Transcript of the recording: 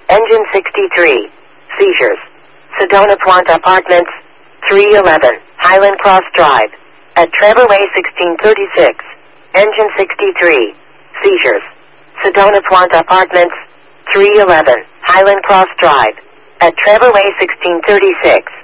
Engine 63. Seizures. Sedona Point Apartments, 311, Highland Cross Drive. At Trevor Way 1636. Engine 63. Seizures. Sedona Point Apartments, 311, Highland Cross Drive. At Trevor Way 1636.